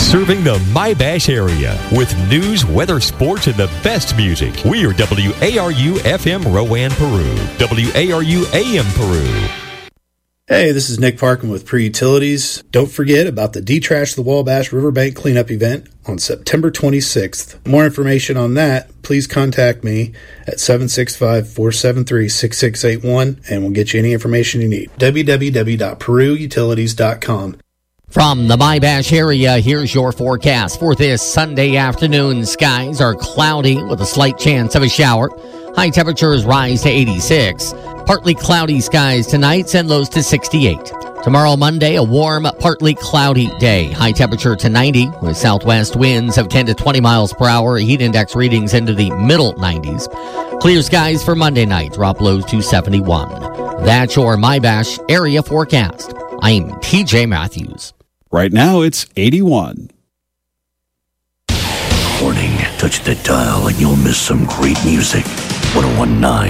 Serving the My-Bash area with news, weather, sports, and the best music. We are WARU FM Rowan, Peru. WARU AM Peru. Hey, this is Nick Parkin with Pre-Utilities. Don't forget about the Detrash the Wabash Riverbank Cleanup event on September 26th. For more information on that, please contact me at 765-473-6681 and we'll get you any information you need. www.peruutilities.com. From the My-Bash area, here's your forecast for this Sunday afternoon. Skies are cloudy with a slight chance of a shower. High temperatures rise to 86. Partly cloudy skies tonight, and lows to 68. Tomorrow, Monday, a warm, partly cloudy day. High temperature to 90 with southwest winds of 10 to 20 miles per hour. Heat index readings into the middle 90s. Clear skies for Monday night. Drop lows to 71. That's your My-Bash area forecast. I'm TJ Matthews. Right now, it's 81. Warning, touch the dial and you'll miss some great music. 1019